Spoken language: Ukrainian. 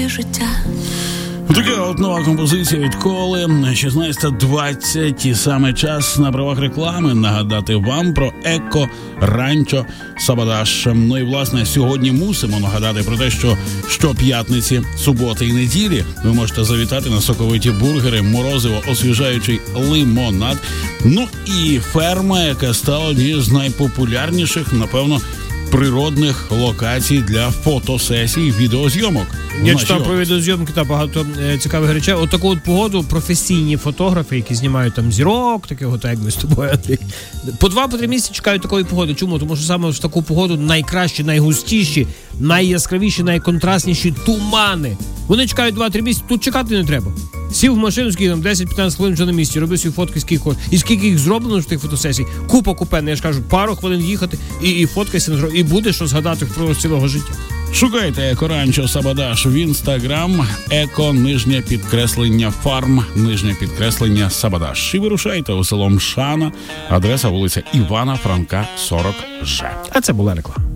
своє життя. Така от нова композиція від Коли, 16:20, і саме час на правах реклами нагадати вам про Еко Ранчо Сабадаш. Ну і, власне, сьогодні мусимо нагадати про те, що щоп'ятниці, суботи і неділі ви можете завітати на соковиті бургери, морозиво, освіжаючий лимонад. Ну і ферма, яка стала однією з найпопулярніших, напевно, природних локацій для фотосесій, відеозйомок. Я читав про відеозйомки та багато цікавих речей. От таку от погоду професійні фотографи, які знімають там зірок, такого, так як ми з тобою, Андрій, по 2-3 місяці чекають такої погоди. Чому? Тому що саме в таку погоду найкращі, найгустіші, найяскравіші, найконтрастніші тумани. Вони чекають 2-3 місяці, тут чекати не треба. Сів в машину, скільки там 10-15 хвилин вже на місці, робив свої фотки, скільки їх зроблено в тих фотосесій. Купа купенна, я ж кажу, пару хвилин їхати і фоткайся, і буде що згадати впродовж цілого життя. Шукайте Еко Ранчо Сабадаш в Інстаграм, еко_фарм, _Сабадаш. І вирушайте у село Мшана, адреса вулиця Івана Франка, 40Ж. А це була реклама.